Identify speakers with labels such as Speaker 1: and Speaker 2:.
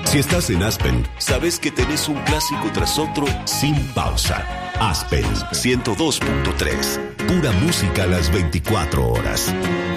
Speaker 1: Si estás en Aspen, sabes que tenés un clásico tras otro sin pausa. Aspen 102.3. Pura música a las 24 horas.